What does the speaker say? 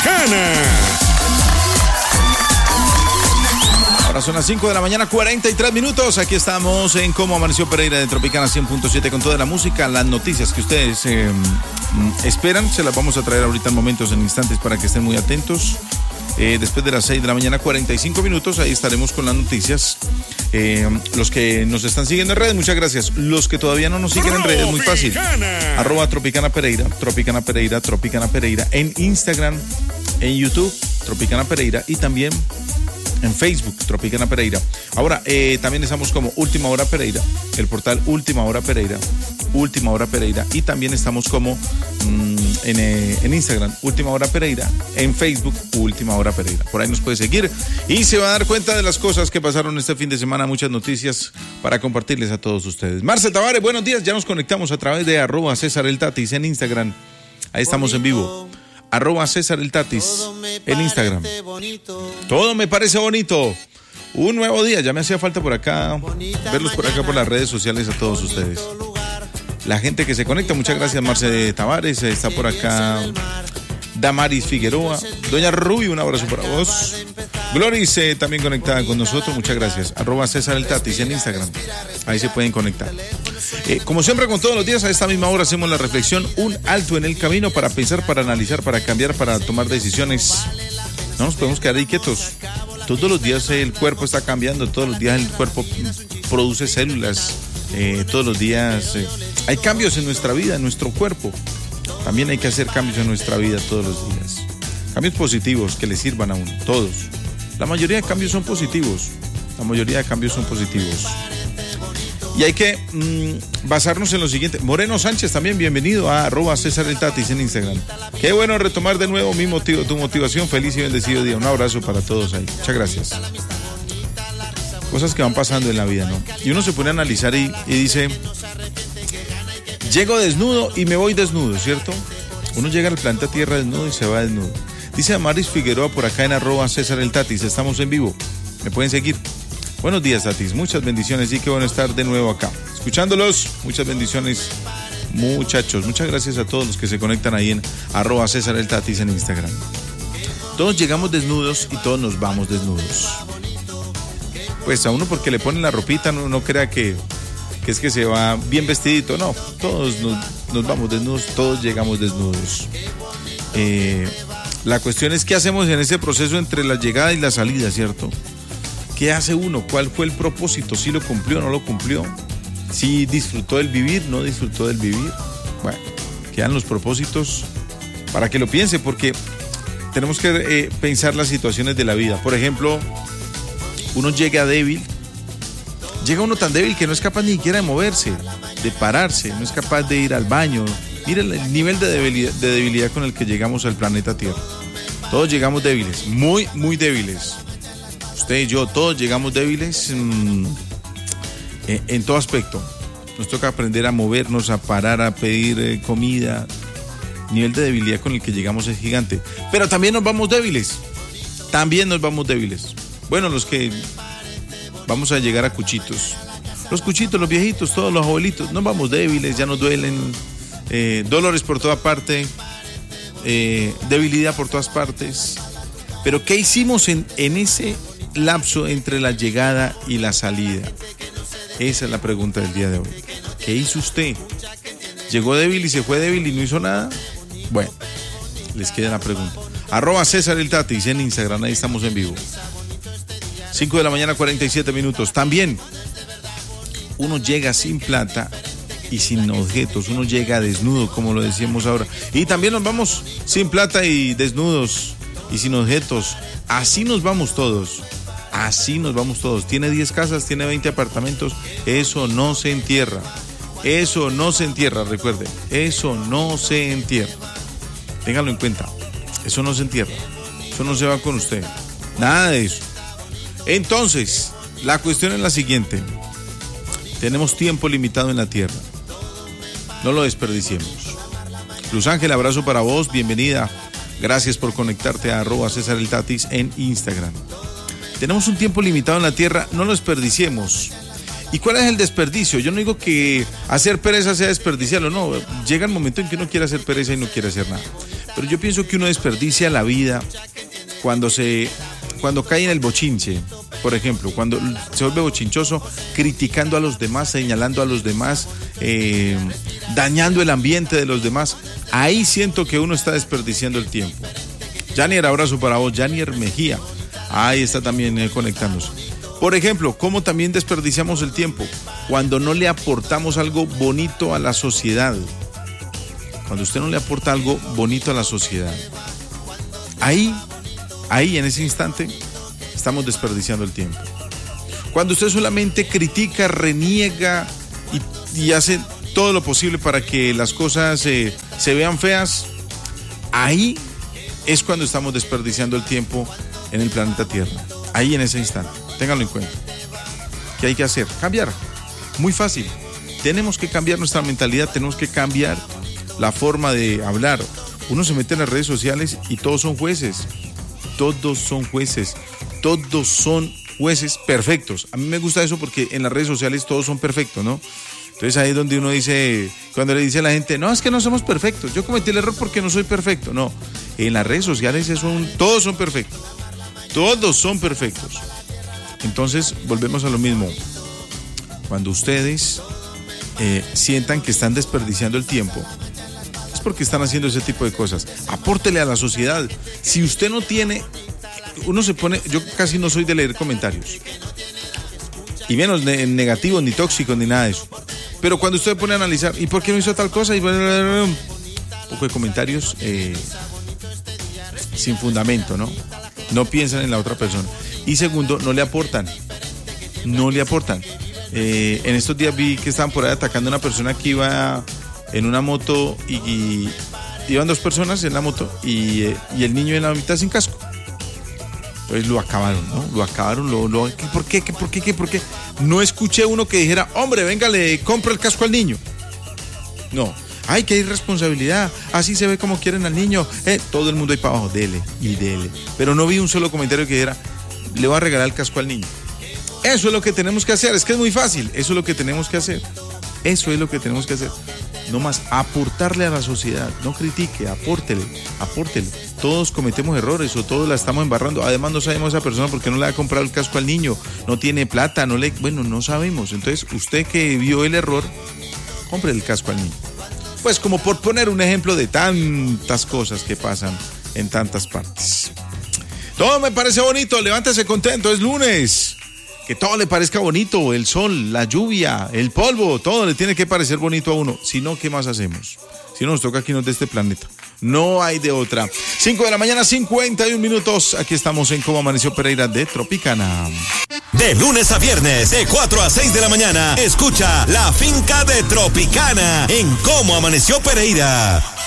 Tropicana. Ahora son las 5 de la mañana, 43 minutos. Aquí estamos en Cómo Amaneció Pereira de Tropicana 100.7 con toda la música, las noticias que ustedes esperan. Se las vamos a traer ahorita en momentos, en instantes, para que estén muy atentos. Después de las 6 de la mañana, 45 minutos, ahí estaremos con las noticias. Los que nos están siguiendo en redes, muchas gracias. Los que todavía no nos siguen en redes, muy fácil. @Tropicana Pereira, Tropicana Pereira, Tropicana Pereira. En Instagram, en YouTube, Tropicana Pereira, y también en Facebook, Tropicana Pereira. Ahora, también estamos como Última Hora Pereira, el portal Última Hora Pereira, Última Hora Pereira, y también estamos como en Instagram, Última Hora Pereira, en Facebook, Última Hora Pereira. Por ahí nos puede seguir y se va a dar cuenta de las cosas que pasaron este fin de semana, muchas noticias para compartirles a todos ustedes. Marce Tavares, buenos días, ya nos conectamos a través de @CésarElTatis en Instagram, ahí estamos en vivo. @CésarElTatis en Instagram. Todo me parece bonito. Un nuevo día, ya me hacía falta por acá, verlos por acá por las redes sociales a todos ustedes. La gente que se conecta, muchas gracias. Marce Tavares, está por acá Damaris Figueroa, Doña Ruby, un abrazo para vos. Gloris también conectada con nosotros, muchas gracias. @CésarElTatis en Instagram, ahí se pueden conectar. Como siempre, con todos los días, a esta misma hora hacemos la reflexión, un alto en el camino para pensar, para analizar, para cambiar, para tomar decisiones. No nos podemos quedar ahí quietos. Todos los días el cuerpo está cambiando, todos los días el cuerpo produce células, todos los días hay cambios en nuestra vida, en nuestro cuerpo. También hay que hacer cambios en nuestra vida todos los días. Cambios positivos que le sirvan a uno, todos. La mayoría de cambios son positivos. La mayoría de cambios son positivos. Y hay que basarnos en lo siguiente. Moreno Sánchez también, bienvenido a @CésarElTatis en Instagram. Qué bueno retomar de nuevo tu motivación. Feliz y bendecido día. Un abrazo para todos ahí. Muchas gracias. Cosas que van pasando en la vida, ¿no? Y uno se pone a analizar y dice, llego desnudo y me voy desnudo, ¿cierto? Uno llega al planeta Tierra desnudo y se va desnudo. Dice Damaris Figueroa por acá en @CésarElTatis. Estamos en vivo. Me pueden seguir. Buenos días, Tatis. Muchas bendiciones y qué bueno estar de nuevo acá. Escuchándolos, muchas bendiciones, muchachos. Muchas gracias a todos los que se conectan ahí en @CésarElTatis en Instagram. Todos llegamos desnudos y todos nos vamos desnudos. Pues a uno porque le ponen la ropita, no crea que es que se va bien vestidito. No, todos nos vamos desnudos, todos llegamos desnudos. La cuestión es qué hacemos en ese proceso entre la llegada y la salida, ¿cierto? ¿Qué hace uno? ¿Cuál fue el propósito? ¿Sí lo cumplió o no lo cumplió? ¿Sí disfrutó del vivir? ¿No disfrutó del vivir? Bueno, quedan los propósitos para que lo piense, porque tenemos que pensar las situaciones de la vida. Por ejemplo, uno llega débil. Llega uno tan débil que no es capaz ni siquiera de moverse, de pararse, no es capaz de ir al baño. Mira el nivel de debilidad con el que llegamos al planeta Tierra. Todos llegamos débiles, muy, muy débiles. Usted y yo, todos llegamos débiles en todo aspecto. Nos toca aprender a movernos, a parar, a pedir comida. El nivel de debilidad con el que llegamos es gigante. Pero también nos vamos débiles. También nos vamos débiles. Bueno, los que vamos a llegar a cuchitos. Los cuchitos, los viejitos, todos los abuelitos, nos vamos débiles, ya nos duelen. Dolores por toda parte. Debilidad por todas partes. Pero ¿qué hicimos en ese lapso entre la llegada y la salida? Esa es la pregunta del día de hoy. ¿Qué hizo usted? ¿Llegó débil y se fue débil y no hizo nada? Bueno, les queda la pregunta. @CésarElTatis en Instagram, ahí estamos en vivo. 5 de la mañana, 47 minutos. También uno llega sin plata y sin objetos, uno llega desnudo, como lo decíamos ahora. Y también nos vamos sin plata y desnudos y sin objetos. Así nos vamos todos. Así nos vamos todos. Tiene 10 casas, tiene 20 apartamentos. Eso no se entierra. Eso no se entierra, recuerde. Eso no se entierra. Téngalo en cuenta. Eso no se entierra. Eso no se va con usted. Nada de eso. Entonces, la cuestión es la siguiente. Tenemos tiempo limitado en la tierra. No lo desperdiciemos. Luz Ángel, abrazo para vos. Bienvenida. Gracias por conectarte a @CésarElTatis en Instagram. Tenemos un tiempo limitado en la tierra, no lo desperdiciemos. ¿Y cuál es el desperdicio? Yo no digo que hacer pereza sea desperdiciarlo, no. Llega el momento en que uno quiere hacer pereza y no quiere hacer nada. Pero yo pienso que uno desperdicia la vida cuando cae en el bochinche. Por ejemplo, cuando se vuelve bochinchoso, criticando a los demás, señalando a los demás, dañando el ambiente de los demás. Ahí siento que uno está desperdiciando el tiempo. Janier, abrazo para vos. Janier Mejía, ahí está también conectándose. Por ejemplo, ¿cómo también desperdiciamos el tiempo? Cuando no le aportamos algo bonito a la sociedad. Cuando usted no le aporta algo bonito a la sociedad. Ahí, en ese instante, estamos desperdiciando el tiempo. Cuando usted solamente critica, reniega y hace todo lo posible para que las cosas se vean feas, ahí es cuando estamos desperdiciando el tiempo en el planeta Tierra. Ahí en ese instante. Ténganlo en cuenta. ¿Qué hay que hacer? Cambiar. Muy fácil. Tenemos que cambiar nuestra mentalidad, tenemos que cambiar la forma de hablar. Uno se mete en las redes sociales y todos son jueces. Todos son jueces. Todos son jueces perfectos. A mí me gusta eso porque en las redes sociales todos son perfectos, ¿no? Entonces ahí es donde uno dice, cuando le dice a la gente, no, es que no somos perfectos, yo cometí el error porque no soy perfecto. No, en las redes sociales todos son perfectos. Todos son perfectos. Entonces volvemos a lo mismo. Cuando ustedes sientan que están desperdiciando el tiempo, es porque están haciendo ese tipo de cosas. Apórtele a la sociedad. Si usted no tiene, uno se pone, yo casi no soy de leer comentarios, y menos negativos, ni tóxicos, ni nada de eso. Pero cuando usted pone a analizar, ¿y por qué no hizo tal cosa? Y un poco de comentarios sin fundamento, ¿no? No piensan en la otra persona. Y segundo, no le aportan. No le aportan. En estos días vi que estaban por ahí atacando a una persona que iba en una moto y iban dos personas en la moto y el niño en la mitad sin casco. Pues lo acabaron, ¿no? Lo acabaron, ¿por qué? No escuché uno que dijera, hombre, venga, le compro el casco al niño. No. Ay, qué irresponsabilidad. Así se ve como quieren al niño. Todo el mundo ahí para abajo, dele y dele. Pero no vi un solo comentario que dijera, le voy a regalar el casco al niño. Eso es lo que tenemos que hacer. Es que es muy fácil. Eso es lo que tenemos que hacer. Eso es lo que tenemos que hacer. No más, aportarle a la sociedad. No critique, apórtele. Todos cometemos errores o todos la estamos embarrando. Además no sabemos a esa persona por qué no le ha comprado el casco al niño. No tiene plata, no sabemos. Entonces, usted que vio el error, compre el casco al niño. Pues como por poner un ejemplo de tantas cosas que pasan en tantas partes. Todo me parece bonito, levántese contento, es lunes. Que todo le parezca bonito, el sol, la lluvia, el polvo, todo le tiene que parecer bonito a uno. Si no, ¿qué más hacemos? Si no, nos toca aquí de este planeta. No hay de otra. 5 de la mañana, 51 minutos. Aquí estamos en Cómo Amaneció Pereira de Tropicana. De lunes a viernes, de 4 a 6 de la mañana, escucha La Finca de Tropicana en Cómo Amaneció Pereira.